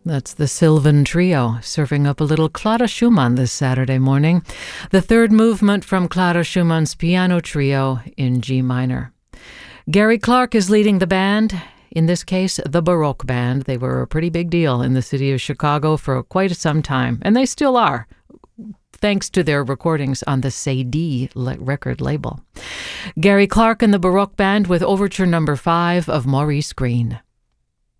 That's the Sylvan Trio, serving up a little Clara Schumann this Saturday morning. The third movement from Clara Schumann's Piano Trio in G minor. Gary Clark is leading the band, in this case, the Baroque Band. They were a pretty big deal in the city of Chicago for quite some time, and they still are, thanks to their recordings on the Sadie record label. Gary Clark and the Baroque Band with Overture No. 5 of Maurice Greene.